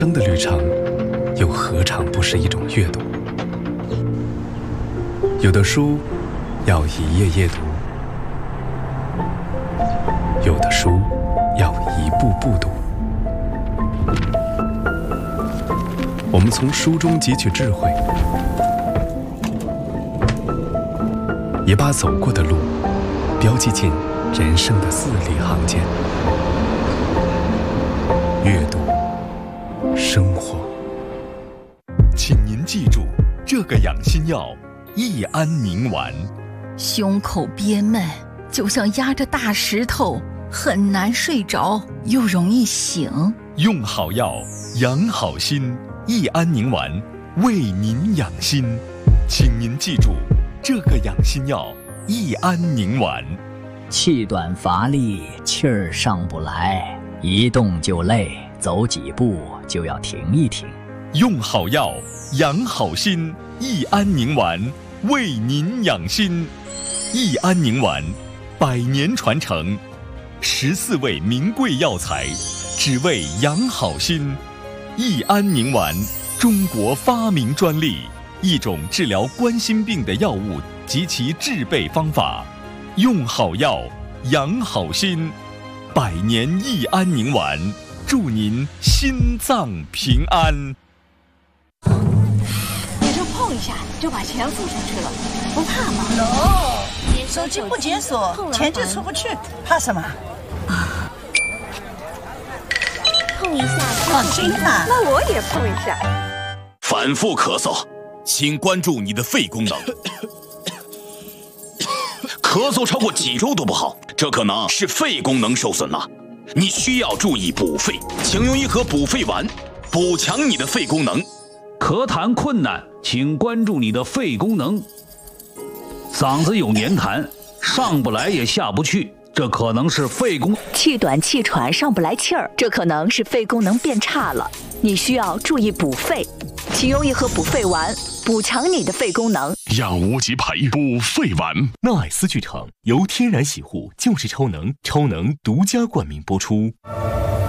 生的旅程，又何尝不是一种阅读？有的书要一页页读，有的书要一步步读。我们从书中汲取智慧，也把走过的路标记进人生的字里行间。阅读，生活。 请您记住，这个养心药益安宁丸。 胸口憋闷，就像压着大石头，很难睡着，又容易醒。 用好药，养好心，益安宁丸为您养心。请您记住，这个养心药益安宁丸。 气短乏力，气儿上不来，一动就累，走几步就要停一停。 用好药，养好心，益安宁丸为您养心。益安宁丸100年传承，14味名贵药材，只为养好心。益安宁丸，中国发明专利，一种治疗冠心病的药物及其制备方法。用好药，养好心，100年益安宁丸，祝您心脏平安。 你这碰一下就把钱付出去了，不怕吗？ 手机不解锁，钱就出不去，怕什么？ 碰一下， 放心啦， 那我也碰一下。 反复咳嗽，请关注你的肺功能。咳嗽超过几周都不好，这可能是肺功能受损了。你需要注意补肺，请用一盒补肺丸，补强你的肺功能。 咳痰困难，请关注你的肺功能。嗓子有黏痰，上不来也下不去，这可能是肺功。 气短气喘，上不来气儿，这可能是肺功能变差了。你需要注意补肺，请用一盒补肺丸，补强你的肺功能。 药物即培补肺丸。 纳爱斯剧场由天然洗护就是超能独家冠名播出。